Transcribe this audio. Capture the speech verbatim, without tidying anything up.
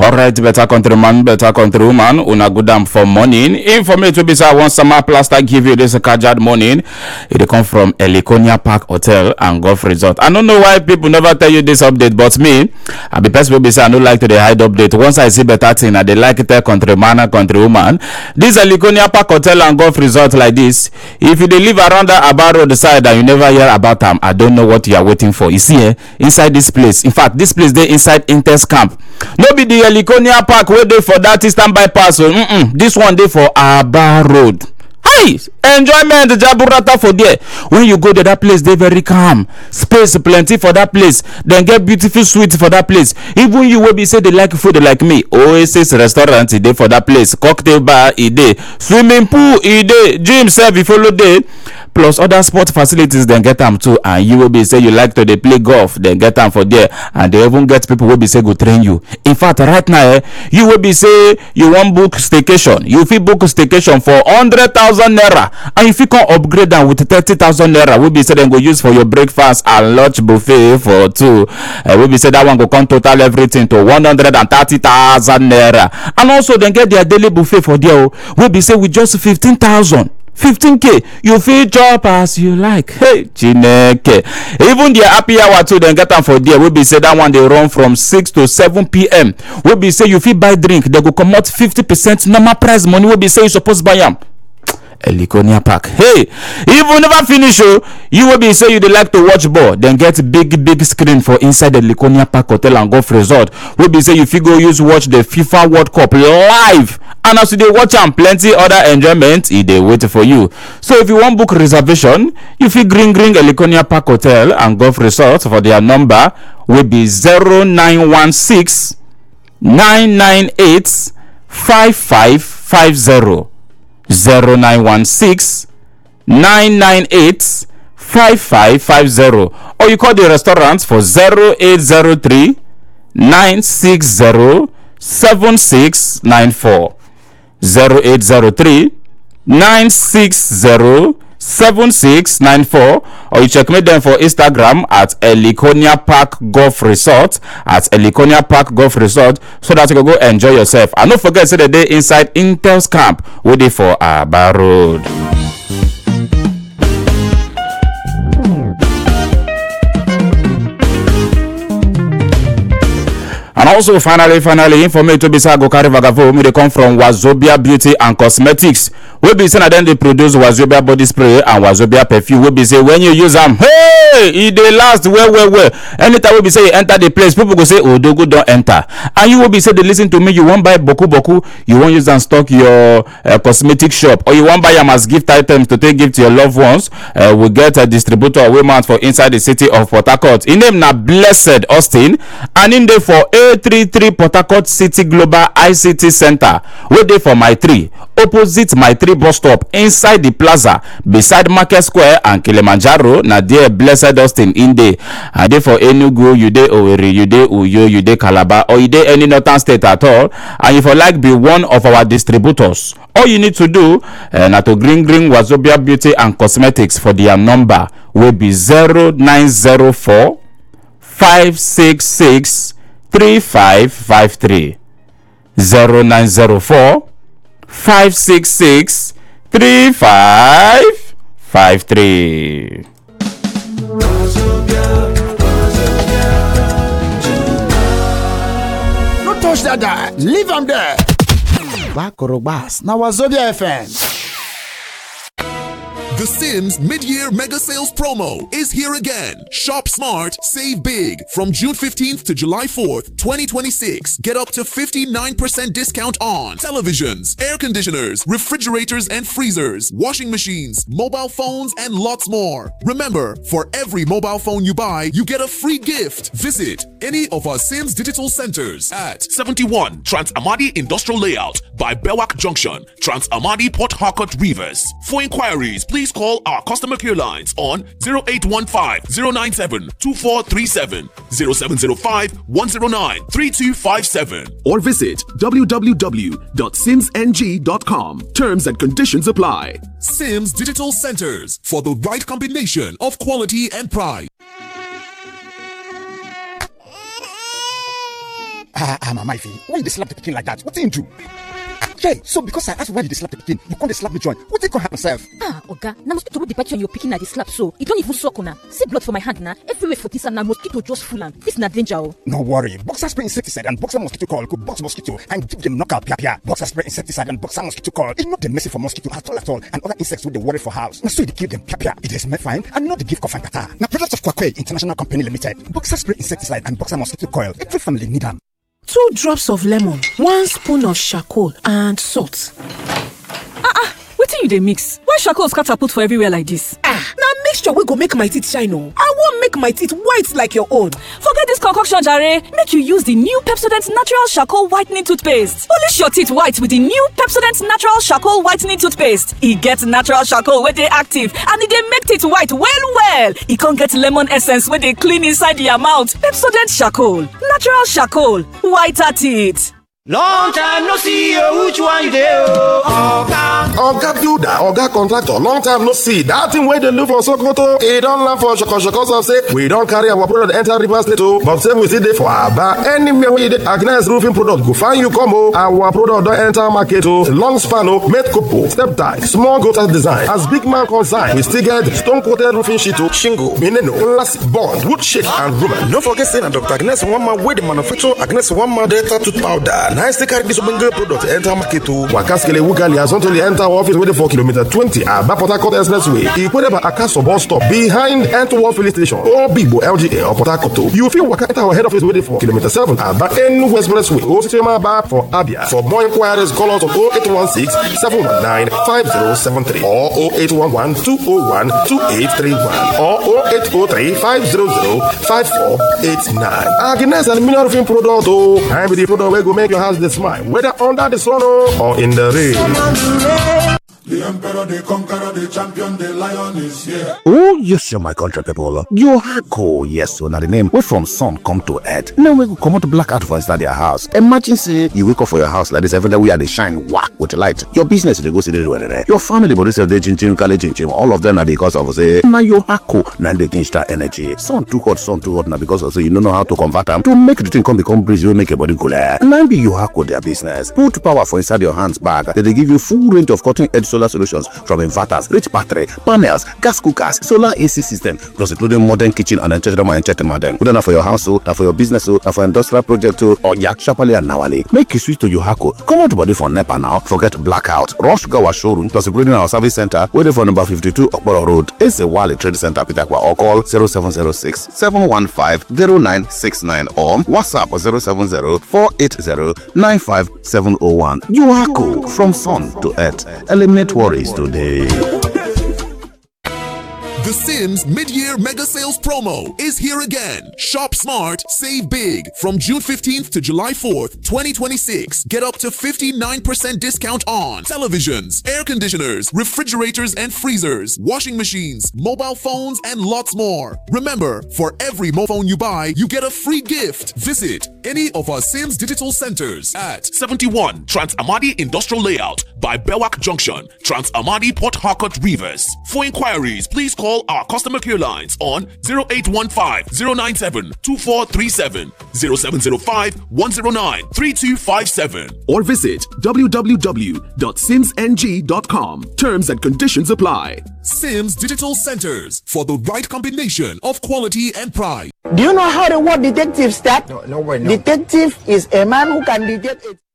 Alright, better countryman, better countrywoman, una good am for morning. Informate to be say one summer plaster give you this casual morning. It come from Eliconia Park Hotel and Golf Resort. I don't know why people never tell you this update, but me, I be person will be say I don't like to the hide update. Once I see better thing, I they like it tell countryman and countrywoman. This Eliconia Park Hotel and Golf Resort like this. If you they live around that Aba Road side and you never hear about them, I don't know what you are waiting for. You see, eh, inside this place. In fact, this place they inside Inters Camp. No be the Eliconia Park wey dey for that eastern bypass. So, mm-mm, this one dey for Aba Road. Hey, enjoyment jaburata for there. When you go to that place, they very calm. Space plenty for that place. Then get beautiful suite for that place. Even you will be say they like food like me. Oasis restaurant e dey for that place. Cocktail bar e dey. Swimming pool e dey. Gym serve follow dey. Plus other sport facilities, then get them too. And you will be say you like to they play golf, then get them for there. And they even get people will be say go train you. In fact, right now, eh, you will be say you want book staycation. You feel book staycation for hundred thousand naira, and if you can upgrade them with thirty thousand naira, will be say then go use for your breakfast and lunch buffet for two. Uh, will be say that one go come total everything to one hundred and thirty thousand naira, and also then get their daily buffet for there. Will be say with just fifteen thousand. fifteen k you feel chop as you like. Hey Chineke, even the happy hour too then get them for there. We be say that one they run from six to seven p.m. We be say you feel buy drink, they go come out fifty percent normal price money. We be say you supposed buy them. Eliconia Park. Hey, even never finish, oh, you will be say you dey like to watch ball, then get big big screen for inside the Eliconia Park Hotel and Golf Resort. We be say you fit go use watch the FIFA World Cup live, and as you dey watch am, plenty other enjoyment e dey wait for you. So if you want book reservation, you fit green green Eliconia Park Hotel and Golf Resort for their number will be zero nine one six nine nine eight five five five zero. zero nine one six nine nine eight five five five zero, or you call the restaurant for zero eight zero three nine six zero seven six nine four. zero eight zero three nine six zero seven six nine four, or you check me them for Instagram at Eliconia Park Golf Resort, at Eliconia Park Golf Resort, so that you can go enjoy yourself. And don't forget, say the day inside Intels Camp waiting for Aba Road. And also, finally, finally, information to be said, go carry vagavo. They come from Wazobia Beauty and Cosmetics. We be saying that then they produce Wazobia body spray and Wazobia perfume. We be say when you use them, hey, it they last well, well, well. Anytime we be say you enter the place, people go say, oh, Dogo don't enter. And you will be say they listen to me. You won't buy boku boku. You won't use and stock your uh, cosmetic shop, or you won't buy them as gift items to take gift to your loved ones. Uh, we get a distributor away mount for inside the city of Port Harcourt. In name na Blessed Austin, and in there for eight three three Port Harcourt City Global I C T Center. We dey for my three opposite my three bus stop inside the plaza beside Market Square and Kilimanjaro. Na there Blessed Austin in there. And dey for Enugu, you dey Owerri, you dey Uyo, you dey Calabar, or you dey any northern state at all. And if you like be one of our distributors, all you need to do uh, na to green green Wazobia Beauty and Cosmetics for their number will be zero nine zero four five six six three five five three. zero nine zero four five six six three five five three. No touch that guy, leave him there. Bakorobas, now Wazobia F M. The Sims mid-year mega sales promo is here again. Shop smart, save big. From June fifteenth to July fourth, twenty twenty-six, get up to fifty-nine percent discount on televisions, air conditioners, refrigerators and freezers, washing machines, mobile phones, and lots more. Remember, for every mobile phone you buy, you get a free gift. Visit any of our Sims digital centers at seventy-one Trans Amadi Industrial Layout by Bewak Junction, Trans Amadi Port Harcourt Rivers. For inquiries, please call our customer care lines on zero eight one five zero nine seven two four three seven, zero seven zero five one zero nine three two five seven, or visit w w w dot sims n g dot com. Terms and conditions apply. Sims Digital Centers, for the right combination of quality and price. Ah, ah, Mama Ife, why you dey slap the pikin like that? What did you do? Jay, so because I asked why you dey slap the pikin, you can't slap me join. What did happen yourself? Ah, Oga, na mosquito wey dey bite you and your pikin na dey slap so. E don't even suck una. See blood for my hand na. Everywhere for this and na mosquito just full am. This na danger o. No worry, Boxer spray insecticide and Boxer mosquito coil could box mosquito and give them knockout pia pia. Boxer spray insecticide and Boxer mosquito coil is not the messy for mosquito at all at all and other insects with the worry for house. Now so they kill them pia pia. It is fine and not the give cough and catarrh. Now products of Kwakwe International Company Limited. Boxer spray insecticide and Boxer mosquito coil. Every family need them. Two drops of lemon, one spoon of charcoal, and salt. Ah ah, wetin you dey mix? Why charcoal scatter put for everywhere like this? Ah, na mixture wey go make my teeth shine o. I wan make my teeth white like your own. Forget this concoction jare. Make you use the new Pepsodent Natural Charcoal Whitening Toothpaste. Polish your teeth white with the new Pepsodent Natural Charcoal Whitening Toothpaste. E get natural charcoal wey dey active and e dey make teeth white well well. E con get lemon essence wey dey clean inside your mouth. Pepsodent Charcoal, natural charcoal, whiter teeth. Long time no see you, which one you do? Oga Oga builder, Oga contractor, long time no see. That thing where they look for Sokoto, it don't land for Shoko Shoko, so say we don't carry our product enter River State, but say we see there for Aba. Anywhere we did Agnes roofing product, go find you come. Our product don't enter market, long span, made couple, step tie, small gutter design. As big man consign, we still get stone coated roofing sheet, shingle, mineno, classic bond, wood shake, and Roman. Don't forget saying Doctor Agnes one man with the manufacturer Agnes one man delta tooth powder. Nice to carry this open product enter market to Wakaskele Wugali has only enter office waiting for kilometer twenty at Port Harcourt Expressway. Equated by Akaso bus stop behind Entwall filling station or Bibo L G A or Port Harcourt. You feel Waka enter our head office waiting for kilometer seven at N Expressway. Also Bar for Abia. For more inquiries, call us on oh eight one six, seven one nine, five oh seven three or oh eight one one, two oh one, two eight three one or oh eight oh three, five hundred, five four eight nine. Agnes and mineral roofing product. Oh, I'm the product where go make your house the smile, whether under the sun or in the rain. The emperor, the conqueror, the champion, the lion is here. Oh, yes, you're my country people. Your Hako, yes, so now the name. We from sun come to earth. Now we go come out to black out for inside your house. Imagine say you wake up for your house like this every day. We are the shine whack with the light. Your business they go see the your family, but they they chin chin, chin chin. All of them are because of say now your Hako, now they can start energy. Sun too hot, sun too hot now because of say you don't know how to convert them to make the thing come become breeze. You make your body cooler. Now be your Hako their business. Put power for inside your hands bag. They, they give you full range of cutting edge solar solutions from inverters, rich battery, panels, gas cookers, solar A C system, plus including modern kitchen and entertainment and entertainment. Whether for your house, that for your business, that for industrial project, or yak sharply and nawali. Make a switch to your Hako. Come out body for NEPA now. Forget blackout. Rush go our showroom, plus including our service center, waiting for number fifty-two Okboro Road. It's a Wally Trade Center, Pitakwa, or call zero seven zero six, seven one five, zero nine six nine or WhatsApp zero seven zero, four eight zero, nine five seven zero one. Your Hako, from sun to earth. Eliminate worries today. The Sims mid-year mega sales promo is here again. Shop smart, save big. From June fifteenth to July fourth, twenty twenty-six, get up to fifty-nine percent discount on televisions, air conditioners, refrigerators and freezers, washing machines, mobile phones, and lots more. Remember, for every mobile phone you buy, you get a free gift. Visit any of our Sims digital centers at seventy-one Trans Amadi Industrial Layout by Bewak Junction, Trans Amadi Port Harcourt Rivers. For inquiries, please call our customer care lines on zero eight one five, zero nine seven, two four three seven, zero seven zero five, one zero nine, three two five seven, or visit w w w dot sims n g dot com. Terms and conditions apply. Sims Digital Centers, for the right combination of quality and price. Do you know how the word detective starts? No, no way, no. Detective is a man who can detect it.